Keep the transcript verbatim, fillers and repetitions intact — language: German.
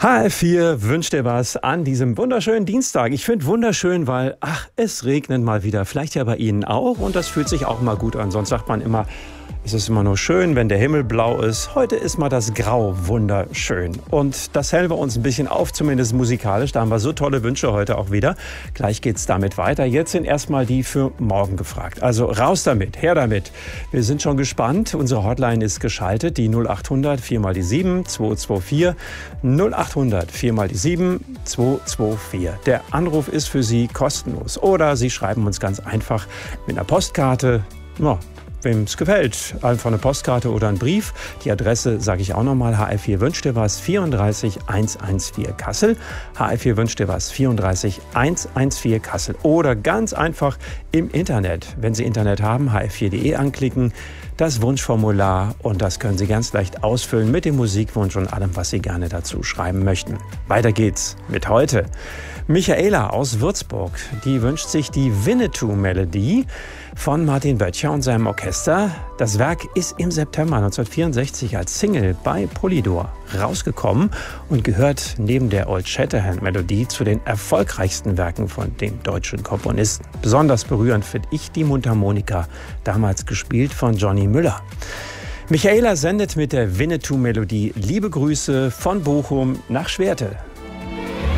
H F vier wünscht dir was an diesem wunderschönen Dienstag. Ich finde wunderschön, weil, ach, es regnet mal wieder. Vielleicht ja bei Ihnen auch und das fühlt sich auch mal gut an. Sonst sagt man immer, es ist immer nur schön, wenn der Himmel blau ist. Heute ist mal das Grau wunderschön. Und das hellen wir uns ein bisschen auf, zumindest musikalisch. Da haben wir so tolle Wünsche heute auch wieder. Gleich geht's damit weiter. Jetzt sind erstmal die für morgen gefragt. Also raus damit, her damit. Wir sind schon gespannt. Unsere Hotline ist geschaltet. Die null acht hundert vier mal die sieben zwei zwei vier. null acht hundert vier mal die sieben zwei zwei vier. Der Anruf ist für Sie kostenlos. Oder Sie schreiben uns ganz einfach mit einer Postkarte. Ja, wem es gefällt, einfach eine Postkarte oder einen Brief. Die Adresse sage ich auch nochmal, H F vier wünscht dir was, vierunddreißig hundertvierzehn Kassel. H F vier wünscht dir was, vierunddreißig hundertvierzehn Kassel. Oder ganz einfach im Internet. Wenn Sie Internet haben, h f vier punkt de anklicken, das Wunschformular und das können Sie ganz leicht ausfüllen mit dem Musikwunsch und allem, was Sie gerne dazu schreiben möchten. Weiter geht's mit heute. Michaela aus Würzburg, die wünscht sich die Winnetou-Melodie von Martin Böttcher und seinem Orchester. Das Werk ist im September neunzehnhundertvierundsechzig als Single bei Polydor rausgekommen und gehört neben der Old Shatterhand-Melodie zu den erfolgreichsten Werken von dem deutschen Komponisten. Besonders berührend finde ich die Mundharmonika, damals gespielt von Johnny Müller. Michaela sendet mit der Winnetou-Melodie liebe Grüße von Bochum nach Schwerte.